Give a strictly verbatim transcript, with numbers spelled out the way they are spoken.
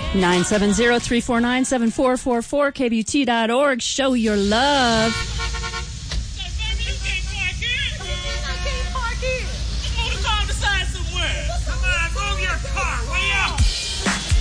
nine seven zero, three four nine, seven four four four, K B U T dot org. Show your love.